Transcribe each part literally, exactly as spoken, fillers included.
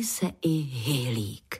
se i Hyhlík.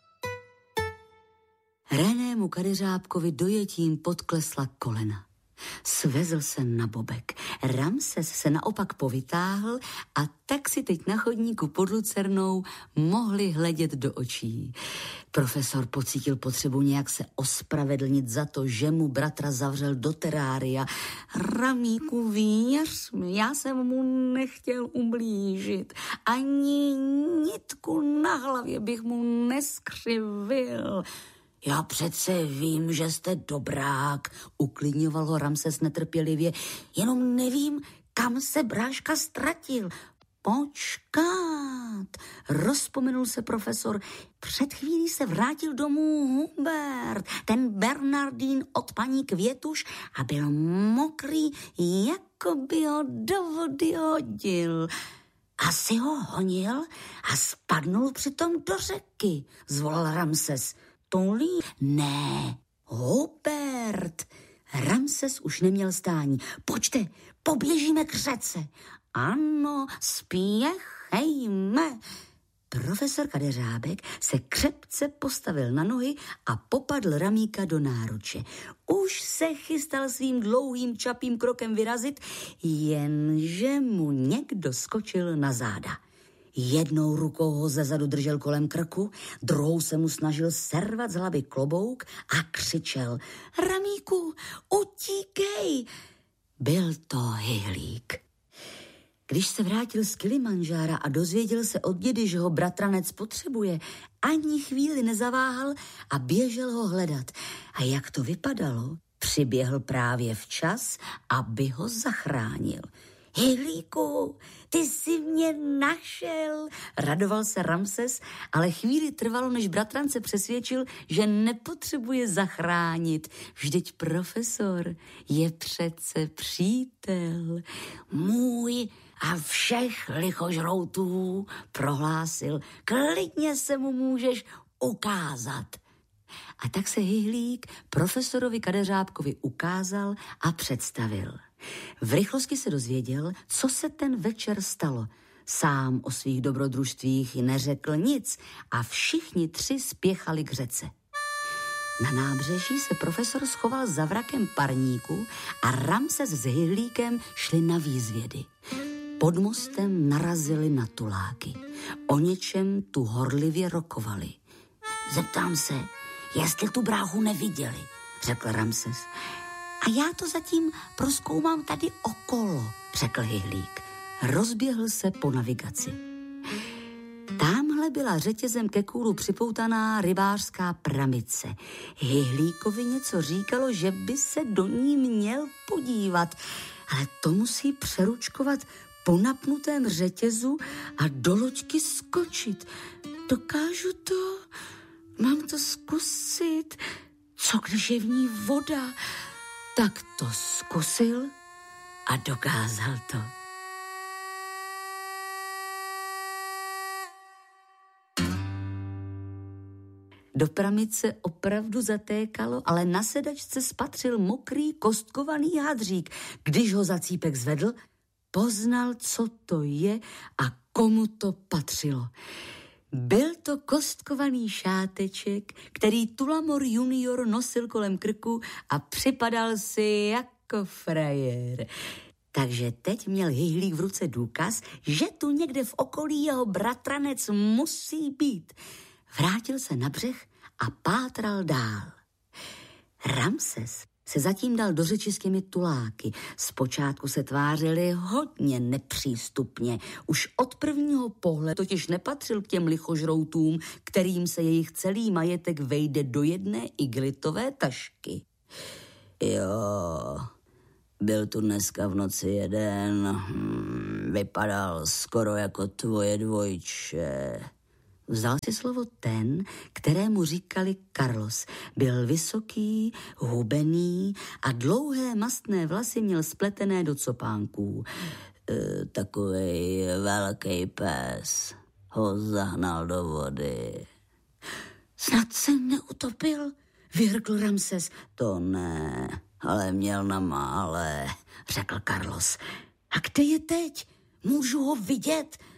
Renému Kadeřábkovi dojetím podklesla kolena. Svezl se na bobek. Ramses se naopak povytáhl a tak si teď na chodníku pod lucernou mohli hledět do očí. Profesor pocítil potřebu nějak se ospravedlnit za to, že mu bratra zavřel do terária. Ramíku, věř mi, já jsem mu nechtěl ublížit. Ani nitku na hlavě bych mu neskřivil. Já přece vím, že jste dobrák, uklidňoval ho Ramses netrpělivě, jenom nevím, kam se bráška ztratil. Počkat, rozpomenul se profesor, před chvílí se vrátil domů Hubert, ten Bernardín od paní Květuš a byl mokrý, jako by ho do vody hodil. Asi ho honil a spadnul přitom do řeky, zvolal Ramses. Tolí? Ne, Hubert. Ramses už neměl stání. Pojďte, poběžíme k řece. Ano, spěchejme. Profesor Kadeřábek se křepce postavil na nohy a popadl Ramíka do náruče. Už se chystal svým dlouhým čapým krokem vyrazit, jenže mu někdo skočil na záda. Jednou rukou ho zezadu držel kolem krku, druhou se mu snažil servat z hlavy klobouk a křičel: Ramíku, utíkej! Byl to Hyhlík. Když se vrátil z Kilimanjára a dozvěděl se od dědy, že ho bratranec potřebuje, ani chvíli nezaváhal a běžel ho hledat. A jak to vypadalo, přiběhl právě včas, aby ho zachránil. Hyhlíku, ty jsi mě našel, radoval se Ramses, ale chvíli trvalo, než bratrance přesvědčil, že nepotřebuje zachránit. Vždyť profesor je přece přítel. Můj a všech lichožroutů, prohlásil, klidně se mu můžeš ukázat. A tak se Hyhlík profesorovi Kadeřábkovi ukázal a představil. V rychlosti se dozvěděl, co se ten večer stalo. Sám o svých dobrodružstvích neřekl nic a všichni tři spěchali k řece. Na nábřeží se profesor schoval za vrakem parníku a Ramses s Hyhlíkem šli na výzvědy. Pod mostem narazili na tuláky. O něčem tu horlivě rokovali. Zeptám se, jestli tu bráchu neviděli, řekl Ramses. A já to zatím prozkoumám tady okolo, řekl Hyhlík. Rozběhl se po navigaci. Támhle byla řetězem ke kůlu připoutaná rybářská pramice. Hyhlíkovi něco říkalo, že by se do ní měl podívat, ale to musí přeručkovat po napnutém řetězu a do loďky skočit. Dokážu to? Mám to zkusit? Co když je v ní voda? Tak to zkusil a dokázal to. Do pramice opravdu zatékalo, ale na sedačce spatřil mokrý kostkovaný hadřík. Když ho za cípek zvedl, poznal, co to je a komu to patřilo. Byl to kostkovaný šáteček, který Tulamor junior nosil kolem krku a připadal si jako frajer. Takže teď měl Hyhlík v ruce důkaz, že tu někde v okolí jeho bratranec musí být. Vrátil se na břeh a pátral dál. Ramses se zatím dal do řeči s těmi tuláky. Zpočátku se tvářili hodně nepřístupně. Už od prvního pohledu totiž nepatřil k těm lichožroutům, kterým se jejich celý majetek vejde do jedné igelitové tašky. Jo, byl tu dneska v noci jeden, hmm, vypadal skoro jako tvoje dvojče. Vzal si slovo ten, kterému říkali Carlos. Byl vysoký, hubený a dlouhé mastné vlasy měl spletené do copánků. E, takovej velký pes ho zahnal do vody. Snad se neutopil, vyhrkl Ramses. To ne, ale měl na mále, řekl Carlos. A kde je teď? Můžu ho vidět?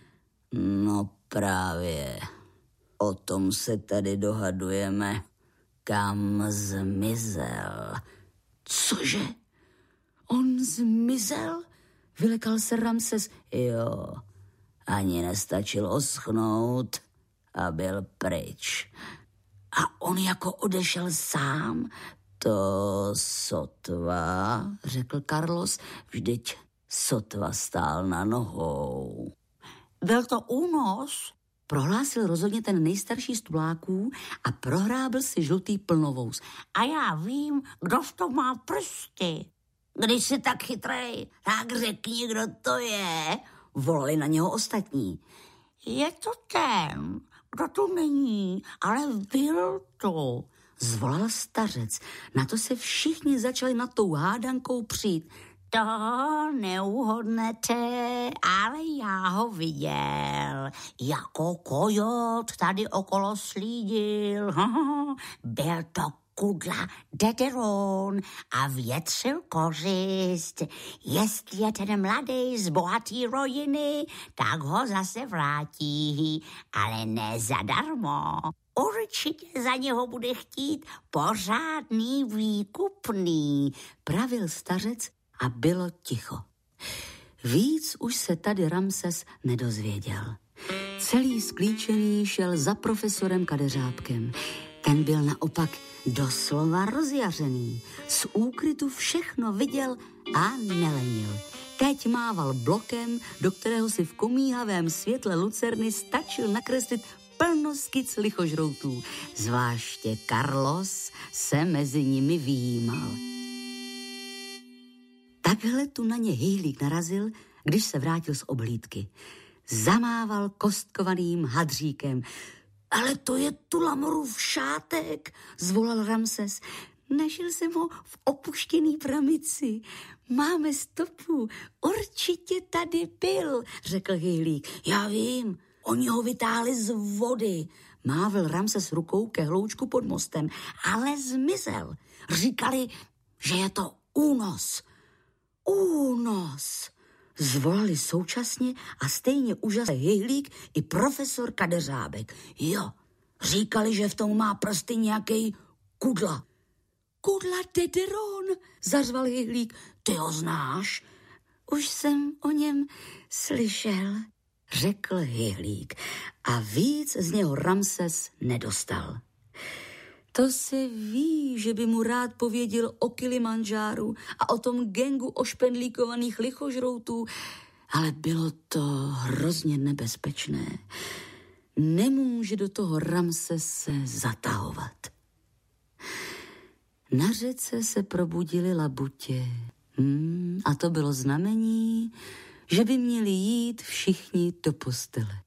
No právě, o tom se tady dohadujeme, kam zmizel. Cože? On zmizel? Vylekal se Ramses. Jo, ani nestačil oschnout a byl pryč. A on jako odešel sám? To sotva, řekl Carlos, vždyť sotva stál na nohou. Byl to únos, prohlásil rozhodně ten nejstarší z tuláků a prohrábil si žlutý plnovous. A já vím, kdo v tom má prsty. Když jsi tak chytrej, tak řekni, kdo to je, volali na něho ostatní. Je to ten, kdo tu není, ale byl to, zvolal stařec. Na to se všichni začali nad tou hádankou přijít. To neuhodnete, ale já ho viděl. Jako kojot tady okolo slídil. Byl to Kudla Dederon a větřil kořist. Jestli je ten mladý z bohatý rodiny, tak ho zase vrátí, ale ne zadarmo. Určitě za něho bude chtít pořádný výkupný, pravil stařec a bylo ticho. Víc už se tady Ramses nedozvěděl. Celý sklíčený šel za profesorem Kadeřábkem. Ten byl naopak doslova rozjařený. Z úkrytu všechno viděl a nelenil. Teď mával blokem, do kterého si v komíhavém světle lucerny stačil nakreslit plno skic lichožroutů. Zvláště Carlos se mezi nimi vyjímal. Takhle tu na ně Hyhlík narazil, když se vrátil z oblídky. Zamával kostkovaným hadříkem. Ale to je Tulamorův šátek, zvolal Ramses. Našel jsem ho v opuštěný pramici. Máme stopu, určitě tady byl, řekl Hyhlík. Já vím, oni ho vytáhli z vody. Mávl Ramses rukou ke hloučku pod mostem, ale zmizel. Říkali, že je to únos. Únos, zvolali současně a stejně úžasně Hyhlík i profesor Kadeřábek. Jo, říkali, že v tom má prsty nějakej Kudla. Kudla Dederon, zařval Hyhlík. Ty ho znáš? Už jsem o něm slyšel, řekl Hyhlík a víc z něho Ramses nedostal. To se ví, že by mu rád pověděl o Kilimandžáru a o tom gengu ošpendlíkovaných lichožroutů, ale bylo to hrozně nebezpečné. Nemůže do toho Ramses se zatahovat. Na řece se probudily labutě. Hmm, a to bylo znamení, že by měli jít všichni do postele.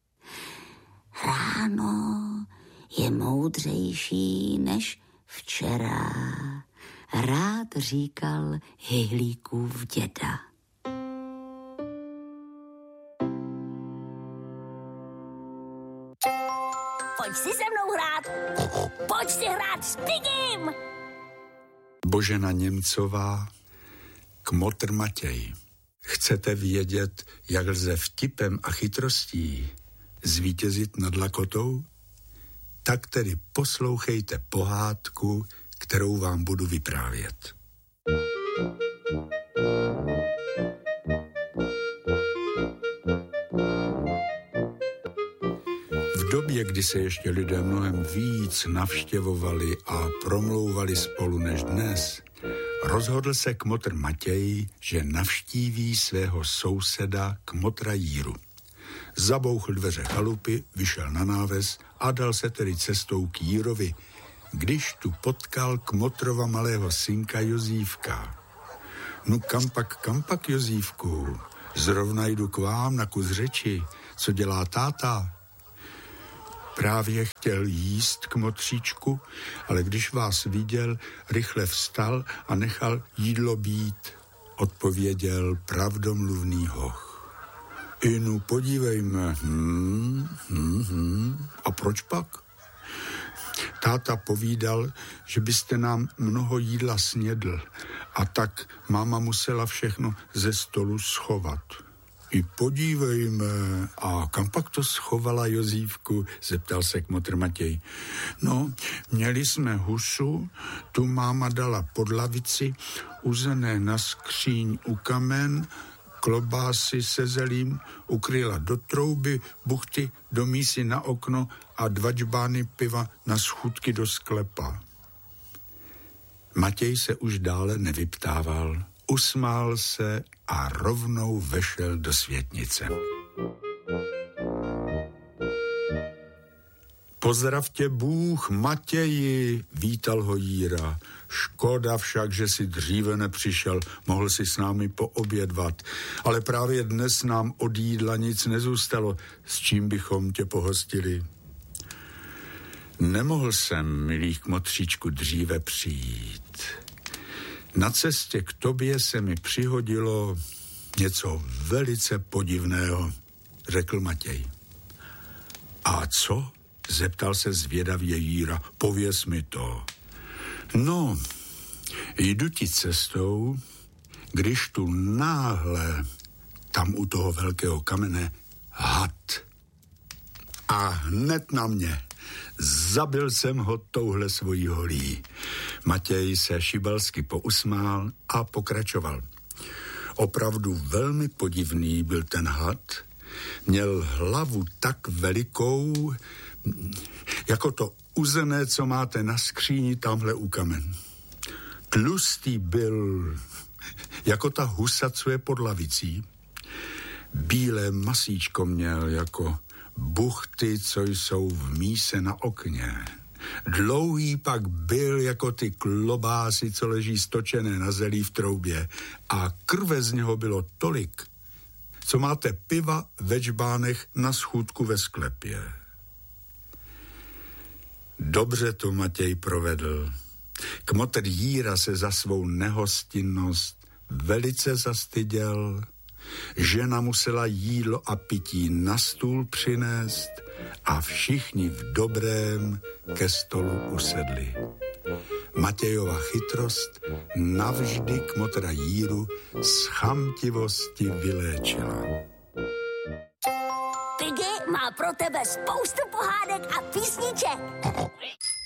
Ráno je moudřejší než včera, rád říkal Hyhlíkův děda. Pojď si se mnou hrát, pojď si hrát s Pigim. Božena Němcová, Kmotr Matěj. Chcete vědět, jak lze vtipem a chytrostí zvítězit nad lakotou? Tak tedy poslouchejte pohádku, kterou vám budu vyprávět. V době, kdy se ještě lidé mnohem víc navštěvovali a promlouvali spolu než dnes, rozhodl se Kmotr Matěj, že navštíví svého souseda Kmotra Jíru. Zabouchl dveře chalupy, vyšel na náves a dal se tedy cestou k Jírovi, když tu potkal Kmotrova malého synka Jozífka. No kampak, kampak, Jozífku, zrovna jdu k vám na kus řeči, co dělá táta? Právě chtěl jíst, Kmotříčku, ale když vás viděl, rychle vstal a nechal jídlo být, odpověděl pravdomluvný hoch. Inu, podívejme. Hmm, hmm, hmm. A proč pak? Táta povídal, že byste nám mnoho jídla snědl a tak máma musela všechno ze stolu schovat. I podívejme, a kam pak to schovala Jozívku, zeptal se kmotr Matěj. No, měli jsme husu, tu máma dala pod lavici, uzené na skříň u kamen, klobásy se zelím ukryla do trouby, buchty do mísy na okno a dva džbány piva na schůdky do sklepa. Matěj se už dále nevyptával, usmál se a rovnou vešel do světnice. Pozdrav tě Bůh, Matěji, vítal ho Jíra. Škoda však, že si dříve nepřišel, mohl si s námi poobědvat, ale právě dnes nám od jídla nic nezůstalo, s čím bychom tě pohostili. Nemohl jsem, milý kmotříčku, dříve přijít. Na cestě k tobě se mi přihodilo něco velice podivného, řekl Matěj. A co? Zeptal se zvědavě Jíra. Pověz mi to. No, jdu ti cestou, když tu náhle tam u toho velkého kamene had. A hned na mě. Zabil jsem ho touhle svojí holí. Matěj se šibalsky pousmál a pokračoval. Opravdu velmi podivný byl ten had. Měl hlavu tak velikou, jako to uzené, co máte na skříni tamhle u kamen. Tlustý byl, jako ta husa, co je pod lavicí. Bílé masíčko měl, jako buchty, co jsou v míse na okně. Dlouhý pak byl jako ty klobásy, co leží stočené na zelí v troubě, a krve z něho bylo tolik, co máte piva ve džbánech na schůdku ve sklepě. Dobře to Matěj provedl. Kmotr Jíra se za svou nehostinnost velice zastyděl. Žena musela jídlo a pití na stůl přinést a všichni v dobrém ke stolu usedli. Matějova chytrost navždy kmotra Jíru z chamtivosti vyléčila. Piggy má pro tebe spoustu pohádek a písniček.